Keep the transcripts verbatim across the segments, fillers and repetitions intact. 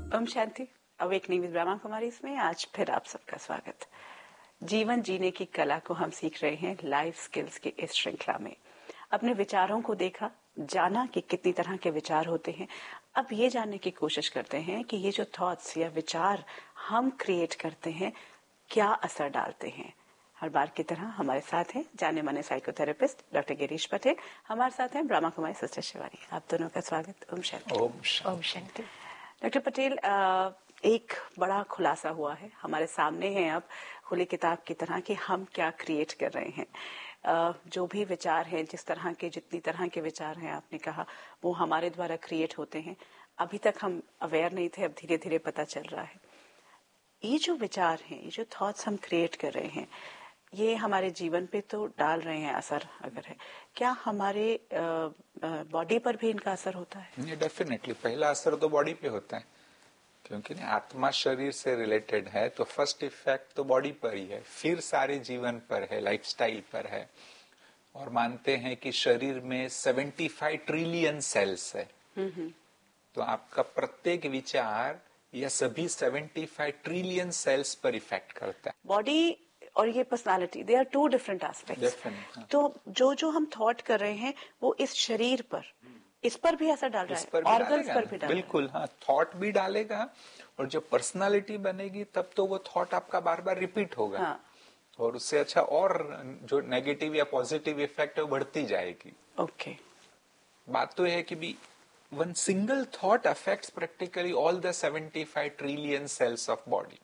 Om Shanti. Awakening with Brahma Kumari इसमें आज फिर आप सबका स्वागत। जीवन जीने की कला को हम सीख रहे हैं लाइफ स्किल्स की इस श्रृंखला में। अपने विचारों को देखा, जाना कि कितनी तरह के विचार होते हैं। अब ये जानने की कोशिश करते हैं कि ये जो थॉट्स या विचार हम क्रिएट करते हैं क्या असर डालते हैं। हर बार की तरह हमारे साथ हैं जाने माने साइकोथेरेपिस्ट डॉक्टर गिरीश पटेल, हमारे साथ हैं ब्रह्मा कुमारी सिस्टर शिवानी। आप दोनों का स्वागत। ओम शांति। ओम शांति। डॉक्टर पटेल, एक बड़ा खुलासा हुआ है, हमारे सामने है अब खुली किताब की तरह कि हम क्या क्रिएट कर रहे हैं। जो भी विचार हैं, जिस तरह के जितनी तरह के विचार हैं आपने कहा वो हमारे द्वारा क्रिएट होते हैं। अभी तक हम अवेयर नहीं थे, अब धीरे धीरे पता चल रहा है। ये जो विचार हैं, ये जो थॉट्स हम क्रिएट कर रहे हैं, ये हमारे जीवन पे तो डाल रहे हैं असर। अगर है क्या हमारे बॉडी पर भी इनका असर होता है? डेफिनेटली पहला असर तो बॉडी पे होता है, क्योंकि ना आत्मा शरीर से रिलेटेड है, तो फर्स्ट इफेक्ट तो बॉडी पर ही है, फिर सारे जीवन पर है, लाइफस्टाइल पर है। और मानते हैं कि शरीर में पचहत्तर ट्रिलियन सेल्स है, तो आपका प्रत्येक विचार यह सभी पचहत्तर ट्रिलियन सेल्स पर इफेक्ट करता है। बॉडी और ये personality, they are to different aspects. तो जो जो हम थॉट कर रहे हैं वो इस शरीर पर, इस पर भी असर डाल रहा है, ऑर्गन्स पर भी डाल बिल्कुल हाँ, थॉट भी डालेगा। और जब पर्सनालिटी बनेगी तब तो वो थॉट आपका बार बार रिपीट होगा। हाँ। और उससे अच्छा और जो नेगेटिव या पॉजिटिव इफेक्ट है वो बढ़ती जाएगी। ओके। बात तो है कि भी one single thought affects practically all the पचहत्तर ट्रिलियन सेल्स ऑफ बॉडी।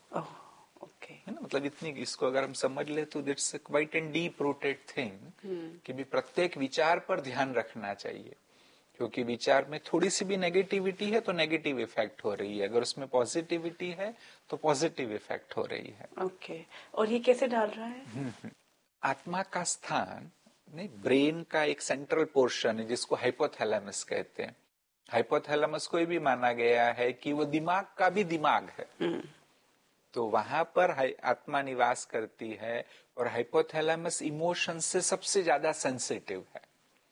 है ना, मतलब इतनी, इसको अगर हम समझ ले तो it's quiet and deep rooted thing कि भी प्रत्येक विचार पर ध्यान रखना चाहिए, क्योंकि विचार में थोड़ी सी भी नेगेटिविटी है तो नेगेटिव इफेक्ट हो रही है, अगर उसमें पॉजिटिविटी है तो पॉजिटिव इफेक्ट हो रही है। ओके। और ये कैसे डाल रहा है? आत्मा का स्थान नहीं, ब्रेन का एक सेंट्रल पोर्शन है जिसको हाइपोथैलेमस कहते हैं। हाइपोथैलेमस को भी माना गया है कि वो दिमाग का भी दिमाग है, तो वहां पर आत्मा निवास करती है। और हाइपोथैलेमस इमोशन से सबसे ज्यादा सेंसिटिव है,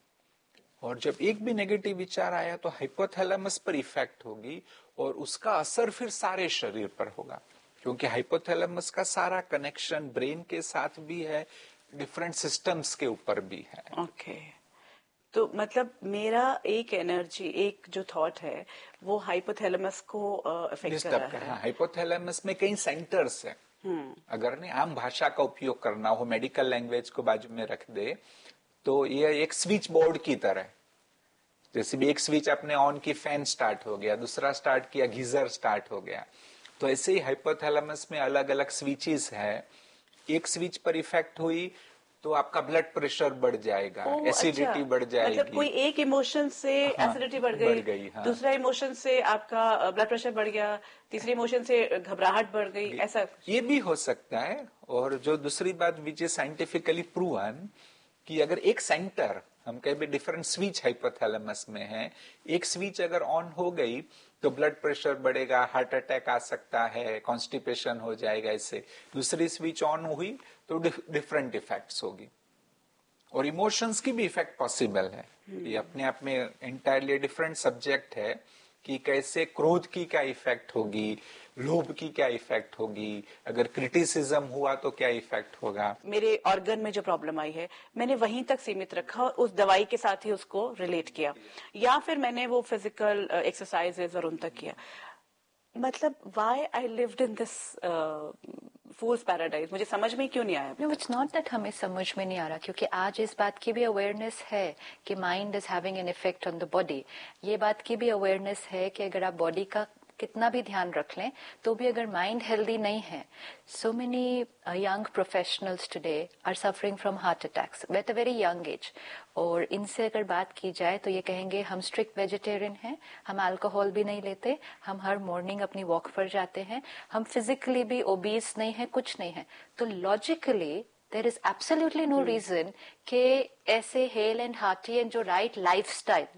और जब एक भी नेगेटिव विचार आया तो हाइपोथैलेमस पर इफेक्ट होगी और उसका असर फिर सारे शरीर पर होगा, क्योंकि हाइपोथैलेमस का सारा कनेक्शन ब्रेन के साथ भी है, डिफरेंट सिस्टम्स के ऊपर भी है। Okay okay. तो मतलब मेरा एक एनर्जी, एक जो थॉट है वो हाइपोथैलेमस को अफेक्ट कर रहा है। हाँ, हाइपोथैलेमस में कई सेंटर्स है। अगर नहीं आम भाषा का उपयोग करना हो, मेडिकल लैंग्वेज को बाजू में रख दे, तो ये एक स्विच बोर्ड की तरह, जैसे भी एक स्विच आपने ऑन की, फैन स्टार्ट हो गया, दूसरा स्टार्ट किया, गीजर स्टार्ट हो गया, तो ऐसे ही हाइपोथैलेमस में अलग अलग स्विचेस है। एक स्विच पर इफेक्ट हुई तो आपका ब्लड प्रेशर बढ़ जाएगा, एसिडिटी अच्छा, बढ़ जाएगी। मतलब कोई एक इमोशन से एसिडिटी बढ़ गई, बढ़ गई हाँ। दूसरा इमोशन से आपका ब्लड प्रेशर बढ़ गया, तीसरे इमोशन से घबराहट बढ़ गई, ऐसा ये भी हो सकता है। और जो दूसरी बात विच इज साइंटिफिकली प्रूवन कि अगर एक सेंटर, हम कहे भी डिफरेंट स्विच हाइपोथैलेमस में है, एक स्विच अगर ऑन हो गई तो ब्लड प्रेशर बढ़ेगा, हार्ट अटैक आ सकता है, कॉन्स्टिपेशन हो जाएगा। इससे दूसरी स्विच ऑन हुई तो डिफरेंट इफेक्ट्स होगी। और इमोशंस की भी इफेक्ट पॉसिबल है। ये अपने आप में एंटायरली डिफरेंट सब्जेक्ट है कि कैसे क्रोध की क्या इफेक्ट होगी, लोभ की क्या इफेक्ट होगी, अगर क्रिटिसिज्म हुआ तो क्या इफेक्ट होगा। मेरे ऑर्गन में जो प्रॉब्लम आई है मैंने वहीं तक सीमित रखा और उस दवाई के साथ ही उसको रिलेट किया, या फिर मैंने वो फिजिकल एक्सरसाइजेज और उन तक किया। मतलब why I lived in this fools paradise, मुझे समझ में क्यों नहीं आया? नो, इट्स नॉट दैट हमें समझ में नहीं आ रहा, क्योंकि आज इस बात की भी अवेयरनेस है कि mind is having an effect on the body. ये बात की भी अवेयरनेस है कि अगर आप बॉडी का कितना भी ध्यान रख लें तो भी अगर माइंड हेल्दी नहीं है, so many young professionals today are suffering from heart attacks at a very young age. और इनसे अगर बात की जाए तो ये कहेंगे हम स्ट्रिक्ट वेजिटेरियन हैं, हम अल्कोहल भी नहीं लेते, हम हर मॉर्निंग अपनी वॉक पर जाते हैं, हम फिजिकली भी ओबीस नहीं है, कुछ नहीं है। तो logically there is absolutely no reason कि ऐसे हेल एंड हार्टी एंड जो राइट लाइफस्टाइल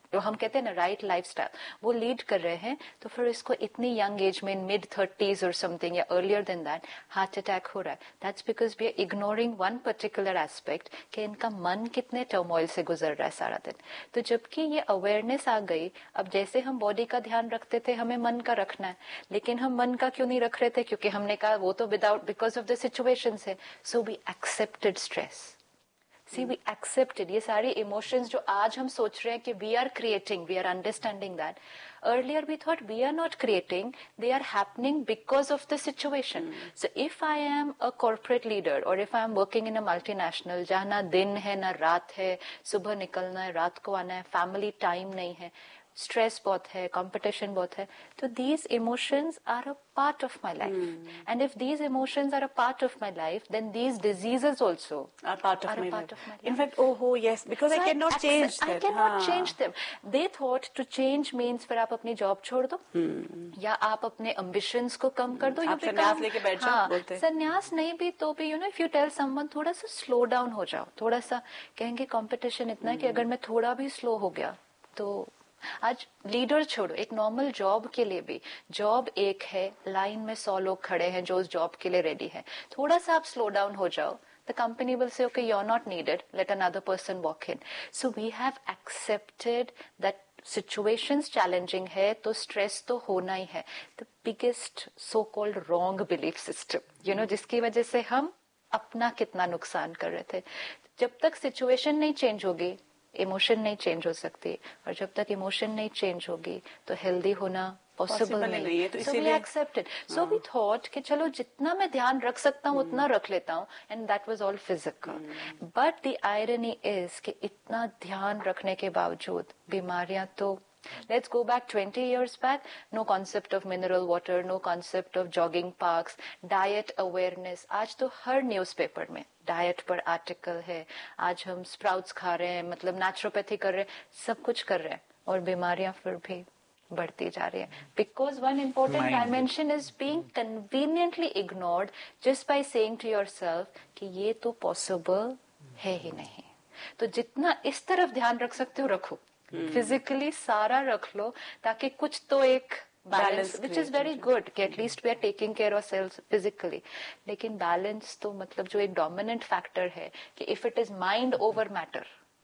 जो हम कहते हैं ना राइट लाइफस्टाइल, वो लीड कर रहे हैं, तो फिर इसको इतनी यंग एज में, मिड थर्टीज और समथिंग या earlier then that heart attack हो रहा है. That's because we are ignoring one particular aspect कि इनका मन कितने टर्मोइल से गुजर रहा है सारा दिन. तो जबकि ये अवेयरनेस आ गई, अब जैसे हम बॉडी का ध्यान रखते थे, हमें मन का रखना है, लेकिन हम मन का क्यों नहीं रख रहे थे? क्योंकि हमने कहा वो तो without, because of the situations है. So we accepted stress. See, we accepted ये सारी emotions जो आज हम सोच रहे हैं कि we are creating, we are understanding that. Earlier we thought we are not creating, they are happening because of the situation. Mm. So if I am a corporate leader or if I am working in a multinational जहाँ ना दिन है ना रात है, सुबह निकलना है रात को आना है, family time नहीं है, स्ट्रेस बहुत है, कंपटीशन बहुत है, तो these emotions are a part of my life. Mm. And if these emotions are a part of my life, then these diseases also are part of, are my, a part life. of my life. In fact, oh, oh yes, because so I cannot I change that. I cannot हाँ. change them. They thought to change means फिर आप अपनी job छोड़ दो, hmm. या आप अपने ambitions को कम कर दो. आप संन्यास लेके बैठ जाओ, बोलते हैं. संन्यास नहीं भी तो भी, you know, if you tell someone थोड़ा सा slow down हो जाओ, थोड़ा सा, कहेंगे competition इतना है कि अगर मैं थोड़ा भी slow हो गया तो आज लीडर छोड़ो, एक नॉर्मल जॉब के लिए भी, जॉब एक है, लाइन में सौ लोग खड़े हैं जो उस जॉब के लिए रेडी है, थोड़ा सा आप स्लो डाउन हो जाओ, the company will say, okay, you're not needed, let another person walk in. So we have accepted that situations challenging है तो stress तो होना ही है. The biggest so-called wrong belief system, you know, जिसकी वजह से हम अपना कितना नुकसान कर रहे थे. जब तक situation नहीं change होगी, इमोशन नहीं चेंज हो सकती, और जब तक इमोशन नहीं चेंज होगी तो हेल्दी होना पॉसिबल नहीं, नहीं है. तो so we accepted. So we thought कि चलो जितना मैं ध्यान रख सकता हूँ उतना रख लेता हूँ, and that was all physical. But the irony is कि इतना ध्यान रखने के बावजूद बीमारियां तो, let's go back twenty years back, no concept of mineral water, no concept of jogging parks, diet awareness. आज तो हर न्यूज़पेपर में डाइट पर आर्टिकल है, आज हम स्प्राउट्स खा रहे हैं, मतलब नेचुरोपैथी कर रहे हैं, सब कुछ कर रहे हैं, और बीमारियां फिर भी बढ़ती जा रही है. Because one important dimension is being conveniently ignored just by saying to yourself कि ये तो पॉसिबल है ही नहीं. तो जितना इस तरफ ध्यान रख सकते हो रखो, फिजिकली hmm. सारा रख लो, ताकि कुछ तो एक balance, which is very good कि at least we are taking care of sales physically. लेकिन बैलेंस तो मतलब जो एक डोमिनेंट फैक्टर है कि if it is mind over matter,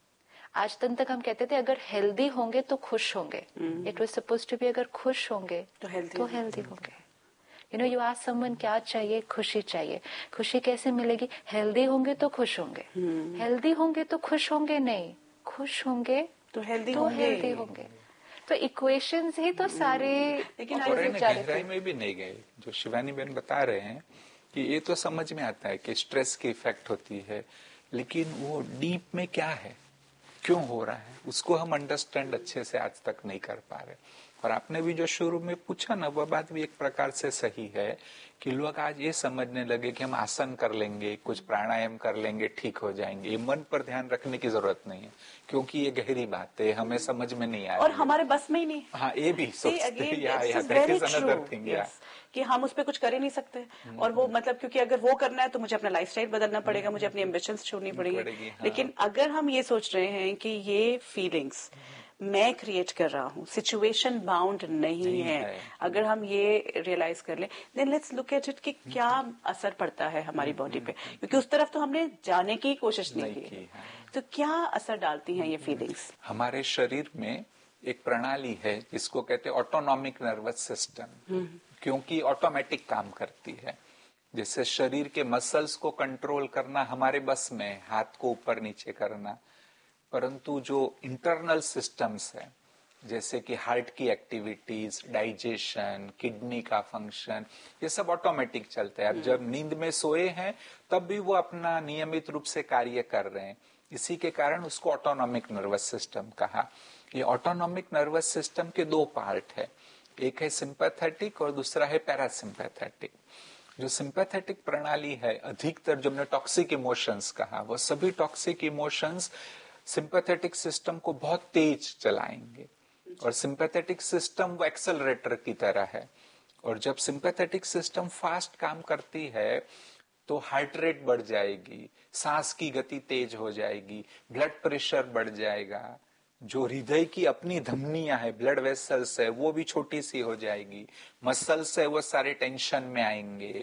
आज तक तक हम कहते थे अगर हेल्दी होंगे तो खुश होंगे. It was supposed to be अगर खुश होंगे तो हेल्दी तो हेल्दी होंगे. You know, you ask someone क्या चाहिए, खुशी चाहिए. खुशी कैसे मिलेगी? हेल्दी होंगे तो खुश होंगे, हेल्दी hmm. होंगे तो खुश होंगे नहीं, खुश होंगे तो हेल्दी तो हेल्दी होंगे. तो इक्वेशंस ही तो सारे, लेकिन गहराई में भी नहीं गए. जो शिवानी बहन बता रहे हैं कि ये तो समझ में आता है कि स्ट्रेस की इफेक्ट होती है, लेकिन वो डीप में क्या है, क्यों हो रहा है, उसको हम अंडरस्टैंड अच्छे से आज तक नहीं कर पा रहे. और आपने भी जो शुरू में पूछा ना, वह बात भी एक प्रकार से सही है कि लोग आज ये समझने लगे कि हम आसन कर लेंगे, कुछ प्राणायाम कर लेंगे, ठीक हो जाएंगे. ये मन पर ध्यान रखने की जरूरत नहीं है, क्योंकि ये गहरी बात है, हमें समझ में नहीं आ रही और हमारे बस में ही नहीं. हाँ, ये भी सोचते हैं या, या, that is another thing, yeah. कि हम उस पर कुछ कर ही नहीं सकते. और वो मतलब क्योंकि अगर वो करना है तो मुझे अपना लाइफस्टाइल बदलना पड़ेगा, मुझे अपनी एम्बिशंस छोड़नी पड़ेगी. लेकिन अगर हम ये सोच रहे हैं कि ये फीलिंग्स मैं क्रिएट कर रहा हूँ, सिचुएशन बाउंड नहीं, नहीं है, है, अगर हम ये रियलाइज कर ले, then let's look at it कि क्या असर पड़ता है हमारी बॉडी पे, क्योंकि उस तरफ तो हमने जाने की कोशिश नहीं, नहीं की. तो क्या असर डालती हैं ये फीलिंग्स? हमारे शरीर में एक प्रणाली है जिसको कहते हैं ऑटोनॉमिक नर्वस सिस्टम, क्योंकि ऑटोमेटिक काम करती है. जैसे शरीर के मसल्स को कंट्रोल करना हमारे बस में, हाथ को ऊपर नीचे करना, परंतु जो इंटरनल सिस्टम्स है, जैसे कि हार्ट की एक्टिविटीज, डाइजेशन, किडनी का फंक्शन, ये सब ऑटोमेटिक चलता है. अब जब नींद में सोए हैं तब भी वो अपना नियमित रूप से कार्य कर रहे हैं. इसी के कारण उसको ऑटोनॉमिक नर्वस सिस्टम कहा. ये ऑटोनॉमिक नर्वस सिस्टम के दो पार्ट है, एक है सिंपैथेटिक और दूसरा है पैरासिम्पैथेटिक. जो सिंपैथेटिक प्रणाली है, अधिकतर जो हमने टॉक्सिक इमोशंस कहा, वो सभी टॉक्सिक इमोशंस सिंपैथेटिक सिस्टम को बहुत तेज चलाएंगे. और सिंपैथेटिक सिस्टम वो एक्सेलरेटर की तरह है, और जब सिंपैथेटिक सिस्टम फास्ट काम करती है तो हार्ट रेट बढ़ जाएगी, सांस की गति तेज हो जाएगी, ब्लड प्रेशर बढ़ जाएगा, जो हृदय की अपनी धमनियां है, ब्लड वेसल्स है, वो भी छोटी सी हो जाएगी। मसल्स है वो सारे टेंशन में आएंगे,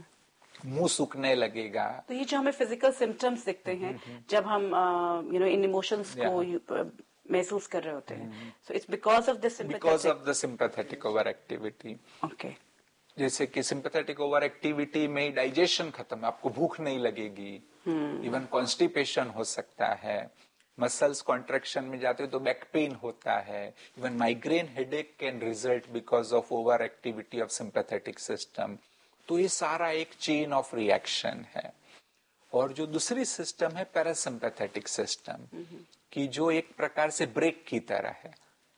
मुंह सूखने लगेगा। तो ये जो हमें फिजिकल सिम्टम्स दिखते हैं जब हम यू नो इन इमोशंस को uh, महसूस कर रहे होते हैं, so it's because of this because of the sympathetic over activity. Okay, जैसे कि सिंपैथेटिक ओवर एक्टिविटी में डाइजेशन खत्म, आपको भूख नहीं लगेगी, इवन कॉन्स्टिपेशन हो सकता है, मसल्स कॉन्ट्रैक्शन में जाते हो तो बैक पेन होता है, even migraine headache can result because of over activity of sympathetic system. तो ये सारा एक चेन ऑफ रिएक्शन है। और जो दूसरी सिस्टम है पैरासिम्पैथेटिक सिस्टम की, जो एक प्रकार से ब्रेक की तरह है।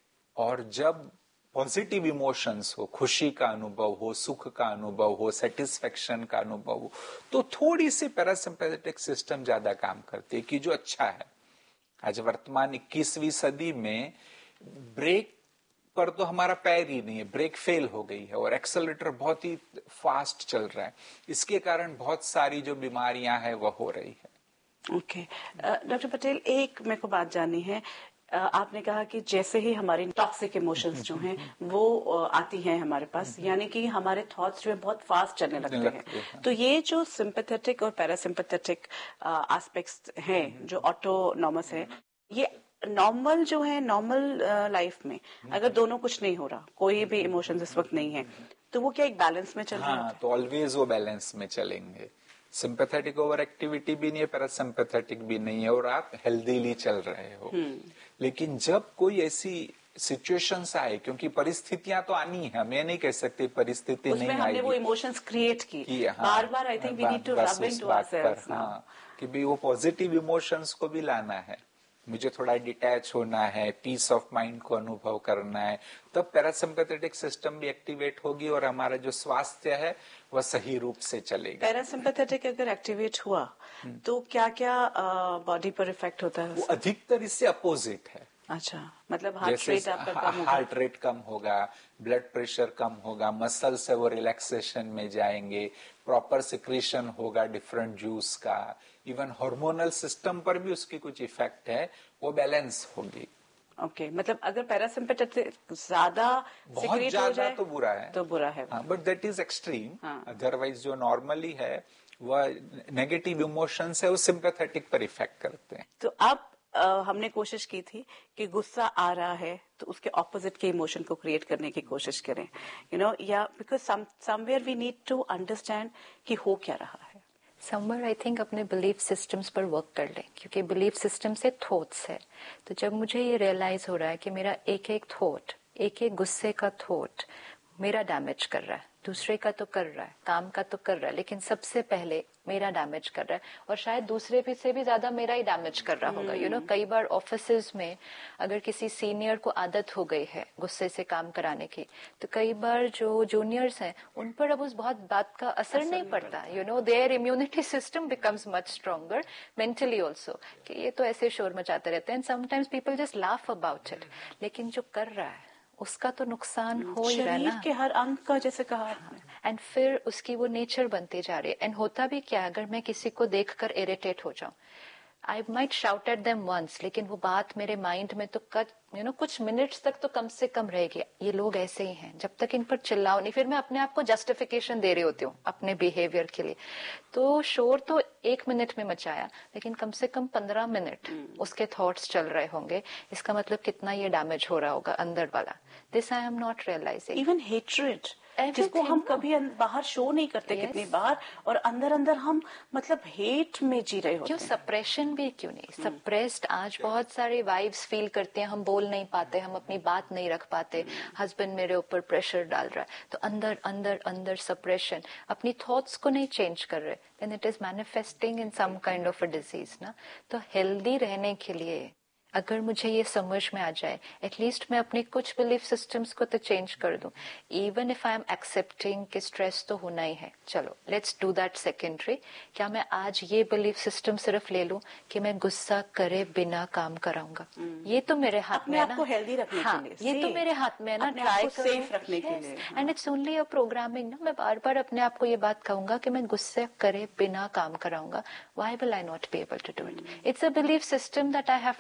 और जब पॉजिटिव इमोशंस हो, खुशी का अनुभव हो, सुख का अनुभव हो, सेटिस्फेक्शन का अनुभव हो, तो थोड़ी सी पैरासिम्पैथेटिक सिस्टम ज्यादा काम करती है कि जो अच्छा है। आज वर्तमान इक्कीसवीं सदी में ब्रेक पर तो हमारा पैर ही नहीं है, ब्रेक फेल हो गई है और एक्सेलरेटर बहुत ही फास्ट चल रहा है। इसके कारण बहुत सारी जो बीमारियां हैं वो हो रही है। ओके, डॉक्टर पटेल, एक मेरे को बात जाननी है। uh, आपने कहा कि जैसे ही हमारी टॉक्सिक इमोशंस जो हैं वो uh, आती हैं हमारे पास, यानी कि हमारे थॉट्स जो है बहुत फास्ट चलने लगते हैं। तो ये जो सिंपैथेटिक और पैरासिम्पैथेटिक एस्पेक्ट्स हैं जो ऑटोनॉमस है, ये नॉर्मल जो है नॉर्मल लाइफ में अगर दोनों कुछ नहीं हो रहा, कोई भी इमोशंस इस वक्त नहीं है, तो वो क्या एक बैलेंस में चल रहा है? हाँ, तो ऑलवेज वो बैलेंस में चलेंगे। सिंपैथेटिक ओवर एक्टिविटी भी नहीं है, पैरासिम्पैथेटिक भी नहीं है, और आप हेल्दीली चल रहे हो। लेकिन जब कोई ऐसी सिचुएशंस आए, क्योंकि परिस्थितियां तो आनी है, मैं नहीं कह सकती परिस्थिति नहीं आएगी, हमने वो इमोशंस क्रिएट की, की हाँ, बार बार I think we need to rub into ourselves now कि भी वो पॉजिटिव इमोशंस को भी लाना है, मुझे थोड़ा डिटैच होना है, पीस ऑफ माइंड को अनुभव करना है, तब पैरासिम्पैथेटिक सिस्टम भी एक्टिवेट होगी और हमारा जो स्वास्थ्य है वह सही रूप से चलेगा। पैरासिम्पैथेटिक अगर एक्टिवेट हुआ तो क्या क्या बॉडी पर इफेक्ट होता है? वो अधिकतर इससे अपोजिट है। अच्छा, मतलब हार्ट रेट आपका कम होगा, हार्ट रेट कम होगा, ब्लड प्रेशर कम होगा, मसल्स है वो रिलैक्सेशन में जाएंगे, प्रॉपर सिक्रीशन होगा डिफरेंट जूस का, इवन हार्मोनल सिस्टम पर भी उसकी कुछ इफेक्ट है, वो बैलेंस होगी। ओके, okay, मतलब अगर पैरासिम्पैथेटिक ज्यादा बहुत ज्यादा तो बुरा है, तो बुरा है, but that is extreme. Otherwise जो नॉर्मली है वह नेगेटिव इमोशंस है, वो सिंपैथेटिक पर इफेक्ट करते हैं। तो अब Uh, हमने कोशिश की थी कि गुस्सा आ रहा है तो उसके ऑपोजिट के इमोशन को क्रिएट करने की कोशिश करें, यू नो, या because somewhere we need to understand कि हो क्या रहा है। समवेयर आई थिंक अपने बिलीफ सिस्टम्स पर वर्क कर लें, क्योंकि बिलीफ सिस्टम से थॉट्स है। तो जब मुझे ये रियलाइज हो रहा है कि मेरा एक एक थॉट, एक एक गुस्से का थॉट मेरा डैमेज कर रहा है, दूसरे का तो कर रहा है, काम का तो कर रहा है, लेकिन सबसे पहले मेरा डैमेज कर रहा है, और शायद दूसरे भी से भी ज्यादा मेरा ही डैमेज कर रहा होगा। यू नो, कई बार ऑफिसेज में अगर किसी सीनियर को आदत हो गई है गुस्से से काम कराने की, तो कई बार जो जूनियर्स हैं उन पर अब उस बहुत बात का असर, असर नहीं पड़ता। You know, there immunity system becomes much stronger mentally also, कि ये तो ऐसे शोर मचाते रहते हैं, and sometimes people just laugh about it, लेकिन जो कर रहा है उसका तो नुकसान हो ही रहा है ना, शरीर के हर अंग का, जैसे कहा। एंड फिर उसकी वो नेचर बनती जा रही है। एंड होता भी क्या, अगर मैं किसी को देखकर इरिटेट हो जाऊं, I might shout at them once, लेकिन वो बात मेरे माइंड में तो कट यू नो कुछ मिनट्स तक तो कम से कम रहेगी, ये लोग ऐसे ही हैं, जब तक इन पर चिल्लाओ नहीं। फिर मैं अपने आप को जस्टिफिकेशन दे रही होती हूँ अपने बिहेवियर के लिए। तो शोर तो एक मिनट में मचाया, लेकिन कम से कम पंद्रह मिनट उसके थॉट्स चल रहे होंगे। इसका मतलब कितना ये डैमेज हो रहा होगा अंदर वाला। This I am not realising. Even hatred, जिसको हम कभी बाहर शो नहीं करते, yes. कितनी बार, और अंदर अंदर हम मतलब हेट में जी रहे होते क्यों हैं। सप्रेशन भी क्यों नहीं, सप्रेस्ड आज बहुत सारे वाइब्स फील करते हैं, हम बोल नहीं पाते, हम अपनी बात नहीं रख पाते, हस्बैंड मेरे ऊपर प्रेशर डाल रहा है, तो अंदर अंदर अंदर सप्रेशन, अपनी थॉट्स को नहीं चेंज कर रहे, then it is manifesting in some kind of a disease ना। तो हेल्दी रहने के लिए अगर मुझे ये समझ में आ जाए, एटलीस्ट मैं अपने कुछ बिलीफ सिस्टम्स को तो चेंज कर दूं। Even if I am accepting कि स्ट्रेस तो होना ही है, चलो लेट्स डू दैट सेकेंडरी। क्या मैं आज ये बिलीफ सिस्टम सिर्फ ले लूं कि मैं गुस्सा करे बिना काम कराऊंगा, ये तो मेरे हाथ में है ना, हेल्दी रखने हाँ, के लिए ये तो मेरे हाथ में है ना, ट्राई सेफ रखने के लिए। And it's only a programming ना। मैं बार बार अपने आप को ये बात कहूंगा कि मैं गुस्से करे बिना काम कराऊंगा, why will I not be able to do it? It's a belief system that I have to change.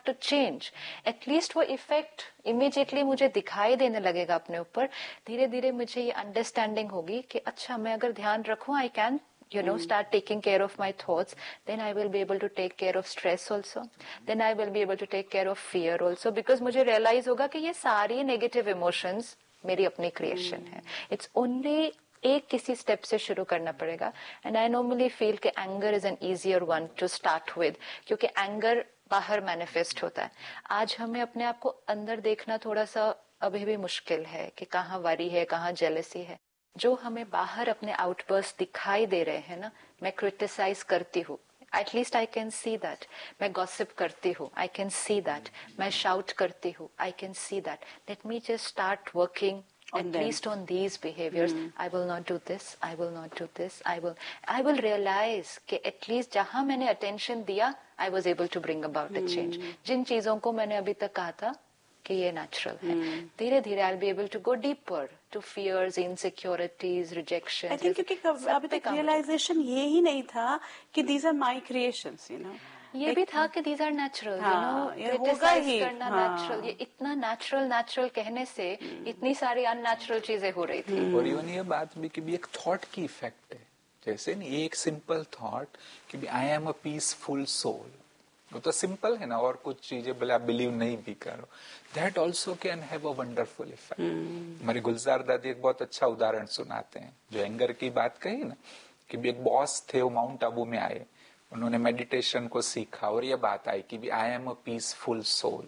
Change, at least वो इफेक्ट इमीडिएटली मुझे दिखाई देने लगेगा अपने ऊपर. धीरे धीरे मुझे ये अंडरस्टैंडिंग होगी कि अच्छा मैं अगर ध्यान रखूं, I can you know mm. start taking care of my thoughts, then I will be able to take care of stress also, then I will be able to take care of fear also, because मुझे realize होगा कि ये सारी negative emotions मेरी अपनी creation mm. है. It's only एक किसी step से शुरू करना पड़ेगा. And I normally feel कि anger is an easier one to start with, क्योंकि anger बाहर manifest होता है. आज हमें अपने आप को अंदर देखना थोड़ा सा अभी भी मुश्किल है कि कहाँ worry है, कहाँ jealousy है. जो हमें बाहर अपने आउटबर्स्ट दिखाई दे रहे हैं ना, मैं क्रिटिसाइज करती हूँ, at least I can see that. मैं गॉसिप करती हूँ, आई कैन सी दैट. मैं शाउट करती हूँ, I can see that. Let me just start working at least on these behaviors. mm. I will not do this, I will not do this, I will I will realize कि at least जहाँ मैंने attention दिया, I was able to bring about a change. mm. जिन चीजों को मैंने अभी तक कहा था कि ये नेचुरल है, धीरे धीरे I will be able to go deeper to fears, insecurities, rejection. I think क्योंकि अभी तक रियलाइजेशन ये ही नहीं था कि these are my creations, you know. ये भी था कि these are natural, you know, criticise करना नेचुरल. ये इतना नेचुरल नेचुरल कहने से इतनी सारी अननेचुरल चीजें हो रही थी. और इवन ये बात भी कि भी एक थॉट की इफेक्ट है. जैसे नहीं, एक सिंपल थॉट कि भी I am a peaceful soul, वो तो सिंपल है ना. और कुछ चीजें भले आप बिलीव नहीं भी करो, that also can have a wonderful effect. हमारे गुलजार दादी एक बहुत अच्छा उदाहरण सुनाते हैं. जो एंगर की बात कही ना, कि भी एक बॉस थे, वो माउंट आबू में आए, उन्होंने मेडिटेशन को सीखा और ये बात आई कि भी I am a peaceful soul.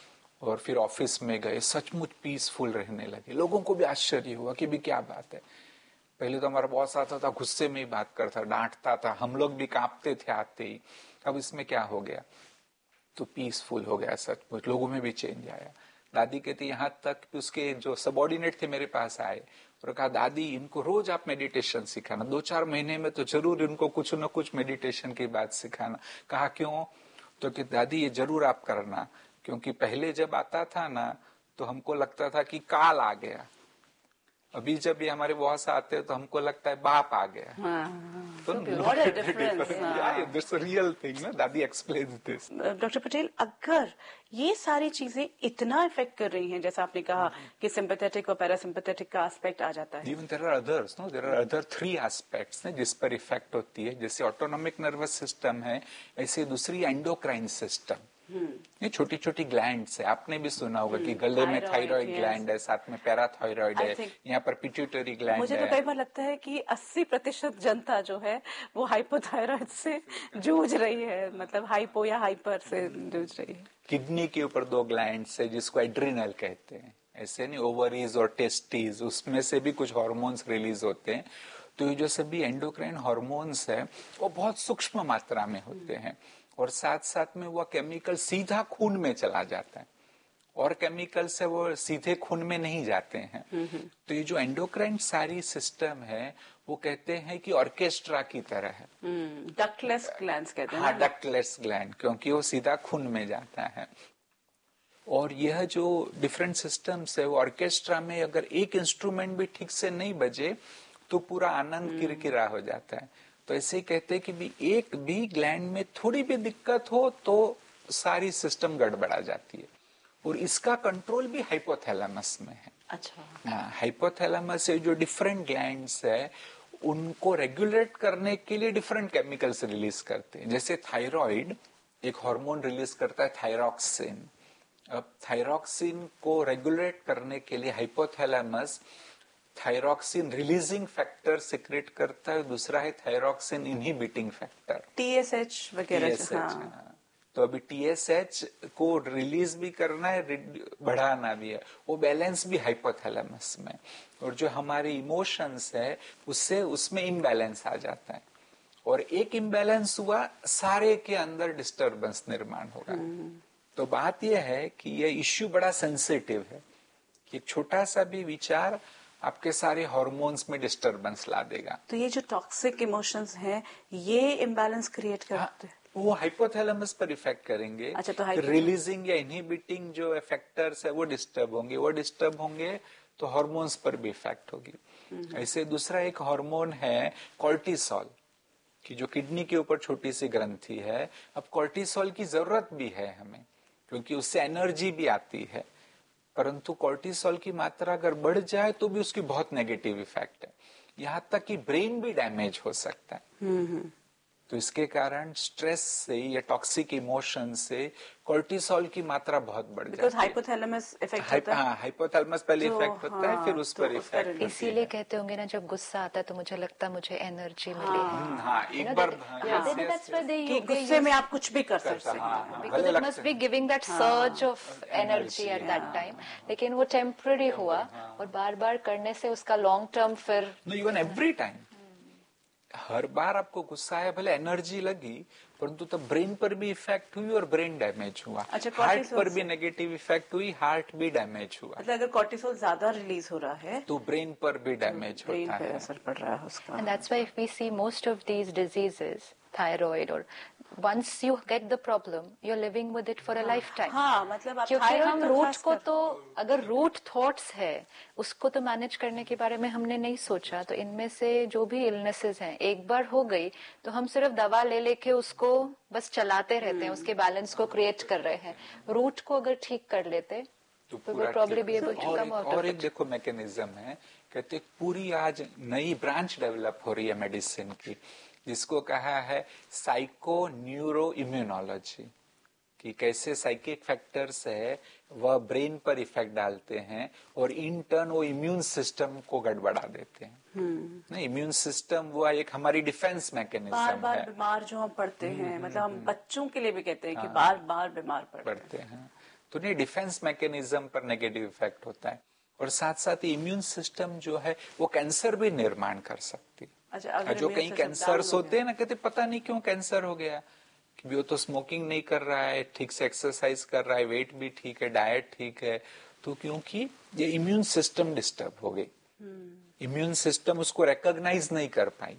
और फिर ऑफिस में गए, सचमुच पीसफुल रहने लगे. लोगों को भी आश्चर्य हुआ कि भी क्या बात है. पहले तो हमारा बॉस आता था, गुस्से में ही बात करता, डांटता था, हम लोग भी कांपते थे आते ही. अब इसमें क्या हो गया, तो पीसफुल हो गया. सचमुच लोगों में भी चेंज आया. दादी कहती यहाँ तक कि उसके जो सबऑर्डिनेट थे मेरे पास आए और कहा, दादी इनको रोज आप मेडिटेशन सिखाना, दो चार महीने में तो जरूर इनको कुछ न कुछ मेडिटेशन की बात सिखाना. कहा क्यों, तो कि दादी ये जरूर आप करना, क्योंकि पहले जब आता था ना तो हमको लगता था कि काल आ गया, अभी जब ये हमारे बॉस आते हैं तो हमको लगता है बाप आ गया. तो what a difference. yeah, that's a real thing, ना. दादी explains this. डॉक्टर पटेल, अगर ये सारी चीजें इतना इफेक्ट कर रही हैं, जैसा आपने कहा कि सिंपैथेटिक और पैरासिम्पैथेटिक का एस्पेक्ट आ जाता है. Even there are others, no? There are other three aspects, ने जिस पर इफेक्ट होती है. जैसे ऑटोनॉमिक नर्वस सिस्टम है, ऐसे दूसरी एंडोक्राइन सिस्टम. ये छोटी छोटी ग्लैंड्स है. आपने भी सुना होगा कि गले में थायराइड ग्लैंड है, साथ में पैराथायराइड है, यहाँ पर पिट्यूटरी ग्लैंड है. मुझे तो कई बार लगता है कि अस्सी प्रतिशत जनता जो है वो हाइपोथायराइड से जूझ रही है, मतलब हाइपो या हाइपर से जूझ रही है. किडनी के ऊपर दो ग्लैंड्स है जिसको एड्रिनल कहते हैं. ऐसे नहीं, ओवरीज और टेस्टीज, उसमें से भी कुछ हार्मोन्स रिलीज होते हैं. तो ये जो सभी एंडोक्राइन हार्मोन्स है वो बहुत सूक्ष्म मात्रा में होते हैं. और साथ साथ में वो केमिकल सीधा खून में चला जाता है, और केमिकल से वो सीधे खून में नहीं जाते हैं. तो ये जो एंडोक्राइन सारी सिस्टम है वो कहते हैं कि ऑर्केस्ट्रा की तरह है. डक्टलेस ग्लैंड्स कहते हैं. हाँ, डक्टलेस ग्लैंड, क्योंकि वो सीधा खून में जाता है. और यह जो डिफरेंट सिस्टम्स है वो ऑर्केस्ट्रा में अगर एक इंस्ट्रूमेंट भी ठीक से नहीं बजे तो पूरा आनंद किरकिरा हो जाता है. तो ऐसे ही कहते हैं कि भी एक भी ग्लैंड में थोड़ी भी दिक्कत हो तो सारी सिस्टम गड़बड़ा जाती है. और इसका कंट्रोल भी हाइपोथैलेमस में है. अच्छा. हाँ, हाइपोथैलेमस से जो डिफरेंट ग्लैंड्स है उनको रेगुलेट करने के लिए डिफरेंट केमिकल्स रिलीज करते हैं. जैसे थायराइड एक हार्मोन रिलीज करता है, थायरॉक्सिन. अब थायरॉक्सिन को रेगुलेट करने के लिए hypothalamus thyroxine releasing factor secrete करता है, दूसरा है थायरॉक्सिन इनहिबिटिंग फैक्टर, टीएसएच वगैरह. हाँ. तो अभी टीएसएच को रिलीज भी करना है, बढ़ाना भी है, वो बैलेंस भी हाइपोथैलेमस में. और जो हमारे इमोशंस है उससे उसमें इम्बैलेंस आ जाता है, और एक इम्बैलेंस हुआ सारे के अंदर डिस्टर्बेंस निर्माण होगा. तो बात यह है कि यह इश्यू बड़ा सेंसिटिव है कि एक छोटा सा भी विचार आपके सारे हार्मोन्स में डिस्टरबेंस ला देगा. तो ये जो टॉक्सिक इमोशंस हैं ये इम्बैलेंस क्रिएट करते हैं. वो हाइपोथैलेमस पर इफेक्ट करेंगे. अच्छा, तो रिलीजिंग या इनहिबिटिंग जो फैक्टर्स है वो डिस्टर्ब होंगे, वो डिस्टर्ब होंगे तो हार्मोन्स पर भी इफेक्ट होगी. ऐसे दूसरा एक हार्मोन है कॉर्टिसोल, कि जो किडनी के ऊपर छोटी सी ग्रंथि है. अब कॉर्टिसोल की जरूरत भी है हमें, क्योंकि उससे एनर्जी भी आती है। परंतु कॉर्टिसोल की मात्रा अगर बढ़ जाए तो भी उसकी बहुत नेगेटिव इफेक्ट है, यहाँ तक कि ब्रेन भी डैमेज हो सकता है। तो इसके कारण स्ट्रेस से या टॉक्सिक इमोशन से कॉर्टिसोल की मात्रा बहुत बढ़ जाती है। बिकॉज़ हाइपोथैलेमस इफेक्ट होता है। हाँ, हाइपोथैलेमस पहले तो, इफेक्ट होता है, हाँ, फिर उस तो पर उस पर इफेक्ट। इसीलिए कहते होंगे ना, जब गुस्सा आता है तो मुझे लगता है मुझे एनर्जी मिली है। हाँ, एक बार कि गुस्से में आप कुछ भी कर सकते हैं, because it must be giving that surge of energy at that time. लेकिन वो टेम्पररी हुआ और बार बार करने से उसका लॉन्ग टर्म फिर इवन एवरी टाइम, हर बार आपको गुस्सा आया, भले एनर्जी लगी, परंतु तब ब्रेन पर भी इफेक्ट हुई और ब्रेन डैमेज हुआ। अच्छा, हार्ट पर भी नेगेटिव इफेक्ट हुई, हार्ट भी डैमेज हुआ। मतलब अगर कॉर्टिसोल ज्यादा रिलीज हो रहा है तो ब्रेन पर भी डैमेज तो ब्रेन होता पे है। असर पड़ रहा है उसका। And that's why if we see most of these diseases, thyroid, or once you get the problem, you're living with it for a lifetime. हाँ, मतलब आप क्योंकि thyroid हम तो रूट खास को कर- तो, अगर रूट थॉट्स है उसको तो मैनेज करने के बारे में हमने नहीं सोचा, तो इनमें से जो भी इलनेसेस हैं एक बार हो गई तो हम सिर्फ दवा ले लेके उसको बस चलाते रहते हैं, उसके बैलेंस को क्रिएट कर रहे हैं। रूट को अगर ठीक कर लेते तो we पूरा will probably ठीक- be able to और come एक, out और of एक it. देखो मैकेनिज्म है, कहते पूरी आज नई ब्रांच डेवलप हो रही है मेडिसिन की, जिसको कहा है साइको न्यूरो इम्यूनोलॉजी, कि कैसे साइकिक फैक्टर्स है वह ब्रेन पर इफेक्ट डालते हैं और इन टर्न वो इम्यून सिस्टम को गड़बड़ा देते हैं। इम्यून सिस्टम वो एक हमारी डिफेंस मैकेनिज्म बार बार है। बीमार जो हम पड़ते हैं, मतलब हम बच्चों के लिए भी कहते हैं कि बार बार बीमार पड़ते हैं। पड़ते हैं, तो नहीं, डिफेंस मैकेनिज्म पर नेगेटिव इफेक्ट होता है। और साथ साथ इम्यून सिस्टम जो है वो कैंसर भी निर्माण कर सकती है। अच्छा, अगर जो immune कई system कैंसर्स down हो होते हैं ना, कहते पता नहीं क्यों कैंसर हो गया, कि वो तो स्मोकिंग नहीं कर रहा है, ठीक से एक्सरसाइज कर रहा है, वेट भी ठीक है, डाइट ठीक है, तो क्योंकि ये इम्यून सिस्टम डिस्टर्ब हो गई। इम्यून सिस्टम उसको रिकॉग्नाइज नहीं कर पाई।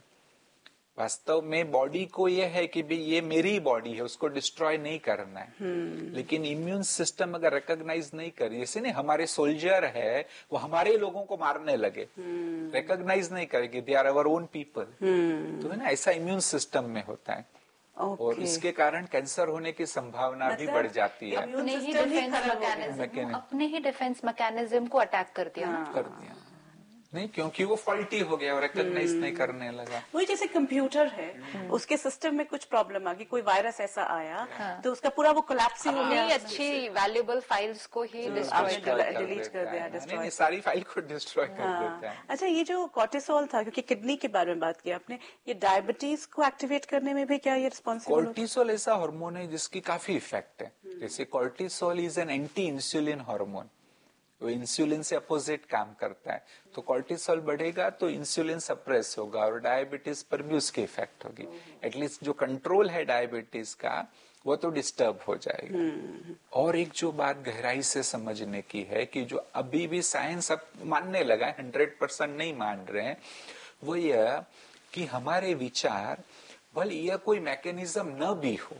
वास्तव में बॉडी को ये है कि भाई ये मेरी बॉडी है, उसको डिस्ट्रॉय नहीं करना है, लेकिन इम्यून सिस्टम अगर रिकॉग्नाइज नहीं करे, जैसे नहीं हमारे सोल्जर है वो हमारे लोगों को मारने लगे, रिकॉग्नाइज नहीं करेगी, they are our own people, तो है ना, ऐसा इम्यून सिस्टम में होता है। Okay. और इसके कारण कैंसर होने की संभावना भी मतलब बढ़ जाती है। immune अपने ही system ही डिफेंस खराब हो गया। Mechanism Mechanism. अपने ही डिफेंस मैकेनिज्म को अटैक कर दिया। कर दिया नहीं, क्योंकि वो फॉल्टी हो गया और रिकॉग्नाइज नहीं करने लगा। वही जैसे कंप्यूटर है, उसके सिस्टम में कुछ प्रॉब्लम आ गई, कोई वायरस ऐसा आया तो उसका पूरा वो कोलैप्स ही हो गया। अपनी अच्छी वैल्यूएबल फाइल्स को ही डिस्ट्रॉय आपने कर डिलीट डिलीट कर दिया, नहीं, destroy नहीं, सारी फाइल को डिस्ट्रॉय कर देता है। अच्छा, ये जो कॉर्टिसोल था, क्योंकि किडनी के बारे में बात की आपने, ये डायबिटीज को एक्टिवेट करने में भी क्या ये रिस्पॉन्सिबल? कॉर्टिसोल ऐसा हार्मोन है जिसकी काफी इफेक्ट है। जैसे cortisol is an anti insulin hormone, वो इंसुलिन से अपोजिट काम करता है। तो कॉर्टिसोल बढ़ेगा तो इंसुलिन सप्रेस होगा और डायबिटीज पर भी उसकी इफेक्ट होगी। एटलीस्ट जो कंट्रोल है डायबिटीज का वो तो डिस्टर्ब हो जाएगा। और एक जो बात गहराई से समझने की है कि जो अभी भी साइंस अब मानने लगा है, हंड्रेड परसेंट नहीं मान रहे हैं, वो यह कि हमारे विचार भले यह कोई मैकेनिज्म न भी हो।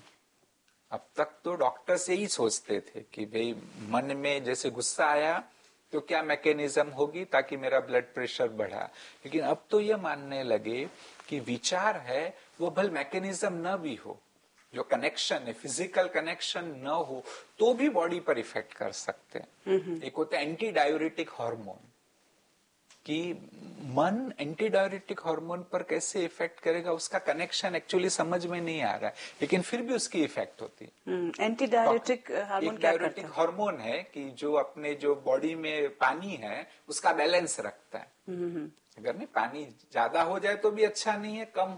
अब तक तो डॉक्टर्स यही सोचते थे कि भाई मन में जैसे गुस्सा आया तो क्या मैकेनिज्म होगी ताकि मेरा ब्लड प्रेशर बढ़ा, लेकिन अब तो ये मानने लगे कि विचार है वो भले मैकेनिज्म न भी हो, जो कनेक्शन है फिजिकल कनेक्शन न हो तो भी बॉडी पर इफेक्ट कर सकते हैं। एक होता है एंटी डाययूरेटिक हार्मोन, कि मन एंटी डाययूरेटिक हार्मोन पर कैसे इफेक्ट करेगा उसका कनेक्शन एक्चुअली समझ में नहीं आ रहा है, लेकिन फिर भी उसकी इफेक्ट होती है। एंटी डायरेटिक हार्मोन एक क्या करता डाययूरेटिक है? हार्मोन है कि जो अपने जो बॉडी में पानी है उसका बैलेंस रखता है। अगर नहीं पानी ज्यादा हो जाए तो भी अच्छा नहीं है, कम